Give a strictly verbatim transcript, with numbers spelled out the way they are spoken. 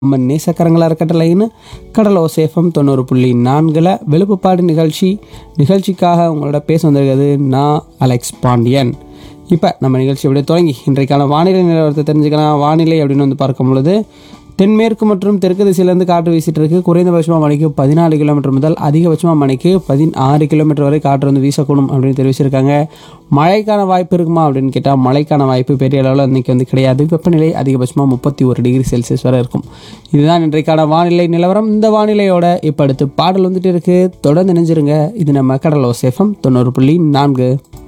நம்ம நேசக்கரங்களா இருக்கட்டலைன்னு கடல் ஓசேஃபம் தொண்ணூறு புள்ளி நான்கில் வெளுப்புப்பாடு நிகழ்ச்சி நிகழ்ச்சிக்காக உங்களோட பேச வந்திருக்கிறது நான் அலெக்ஸ் பாண்டியன். இப்போ நம்ம நிகழ்ச்சி அப்படியே தொடங்கி இன்றைக்கான வானிலை நிலவரத்தை தெரிஞ்சுக்கலாம். வானிலை அப்படின்னு வந்து பார்க்கும் பொழுது தென்மேற்கு மற்றும் தெற்கு திசையிலேருந்து காற்று வீசிட்டு இருக்கு. குறைந்தபட்சமாக மணிக்கு பதினாலு கிலோமீட்டர் முதல் அதிகபட்சமாக மணிக்கு பதினாறு கிலோமீட்டர் வரை காற்று வந்து வீசக்கூடும் அப்படின்னு தெரிவிச்சிருக்காங்க. மழைக்கான வாய்ப்பு இருக்குமா அப்படின்னு கேட்டால் மழைக்கான வாய்ப்பு பெரிய அளவில் இன்றைக்கி வந்து கிடையாது. வெப்பநிலை அதிகபட்சமாக முப்பத்தி ஒரு டிகிரி செல்சியஸ் வரை இருக்கும். இதுதான் இன்றைக்கான வானிலை நிலவரம். இந்த வானிலையோட இப்போ அடுத்து பாடல் வந்துட்டு இருக்கு. தொடர்ந்து நினைஞ்சிருங்க. இது நம்ம கடல் ஓசேஃபம் தொண்ணூறு புள்ளி நான்கு.